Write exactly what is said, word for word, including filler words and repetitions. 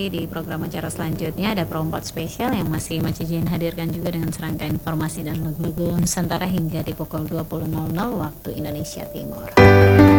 nanti di program acara selanjutnya ada Perompat spesial yang masih Macijin hadirkan juga dengan serangkaian informasi dan lagu-lagu Nusantara hingga di pukul dua puluh nol nol waktu Indonesia Timur.